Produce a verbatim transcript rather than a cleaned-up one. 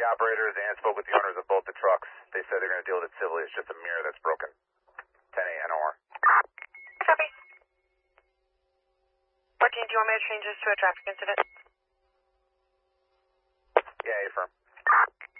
operators and spoke with the owners of both the trucks. They said they're going to deal with it civilly. It's just a mirror that's broken. ten A N O R. Copy. fourteen, do you want me to change this to a traffic incident? Yeah, affirm.